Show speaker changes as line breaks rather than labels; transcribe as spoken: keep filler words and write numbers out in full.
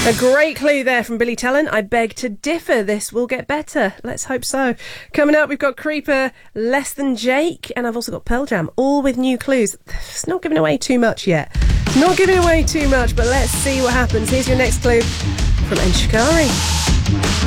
A great clue there from Billy Talent. I beg to differ. This will get better. Let's hope so. Coming up, we've got Creeper, Less Than Jake, and I've also got Pearl Jam, all with new clues. It's not giving away too much yet. Not giving away too much, but let's see what happens. Here's your next clue from En Shikari.